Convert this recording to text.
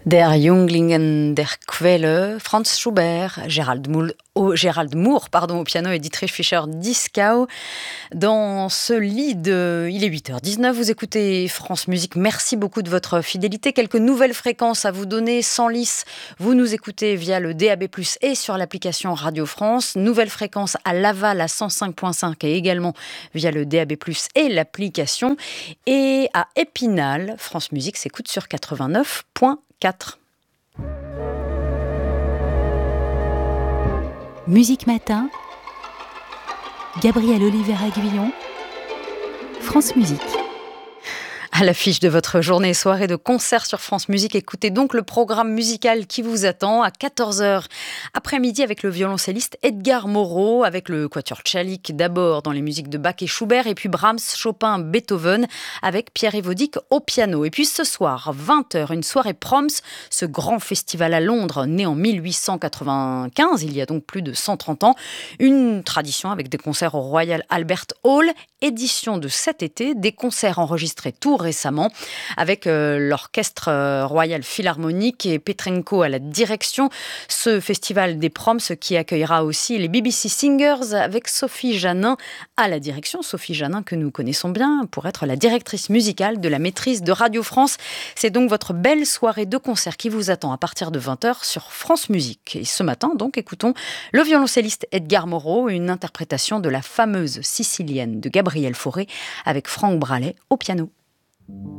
Der Jünglingen der Quelle, Franz Schubert, Gerald Moore au piano et Dietrich Fischer-Dieskau. Dans ce lead, il est 8h19, vous écoutez France Musique. Merci beaucoup de votre fidélité. Quelques nouvelles fréquences à vous donner. Senlis, vous nous écoutez via le DAB+, et sur l'application Radio France. Nouvelle fréquence à Laval à 105.5 et également via le DAB+, et l'application. Et à Épinal, France Musique s'écoute sur 89.4. Musique Matin, Gabriel Oliveira-Guillon, France Musique. À l'affiche de votre journée et soirée de concert sur France Musique, écoutez donc le programme musical qui vous attend à 14h après-midi avec le violoncelliste Edgar Moreau, avec le quatuor Tchalik d'abord dans les musiques de Bach et Schubert, et puis Brahms, Chopin, Beethoven avec Pierre Evodic au piano. Et puis ce soir, 20h, une soirée Proms, ce grand festival à Londres, né en 1895, il y a donc plus de 130 ans, une tradition avec des concerts au Royal Albert Hall, édition de cet été, des concerts enregistrés tout récemment, avec l'Orchestre Royal Philharmonique et Petrenko à la direction. Ce festival des Proms qui accueillera aussi les BBC Singers avec Sophie Janin à la direction. Sophie Janin que nous connaissons bien pour être la directrice musicale de la maîtrise de Radio France. C'est donc votre belle soirée de concert qui vous attend à partir de 20h sur France Musique. Et ce matin, donc, écoutons le violoncelliste Edgar Moreau, une interprétation de la fameuse Sicilienne de Gabriel Fauré avec Franck Bralet au piano.